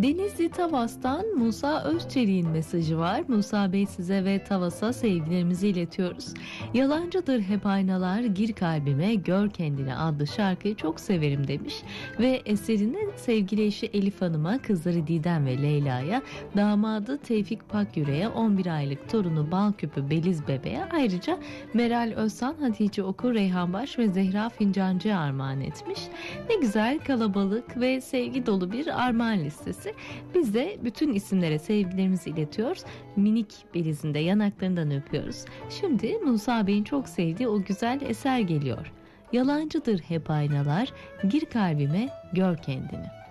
Denizli Tavas'tan Musa Özçelik'in mesajı var. Musa Bey, size ve Tavas'a sevgilerimizi iletiyoruz. Yalancıdır hep aynalar, gir kalbime, gör kendini adlı şarkıyı çok severim demiş. Ve eserini sevgili eşi Elif Hanım'a, kızları Didem ve Leyla'ya, damadı Tevfik Pakyüre'ye, 11 aylık torunu Balküpü Beliz Bebe'ye, ayrıca Meral Özsan, Hatice Okur, Reyhan Baş ve Zehra Fincancı'ya armağan etmiş. Ne güzel, kalabalık ve sevgi dolu bir armağan listesi. Biz de bütün isimlere sevgilerimizi iletiyoruz. Minik Beliz'in de yanaklarından öpüyoruz. Şimdi Musa Bey'in çok sevdiği o güzel eser geliyor. Yalancıdır hep aynalar, gir kalbime, gör kendini.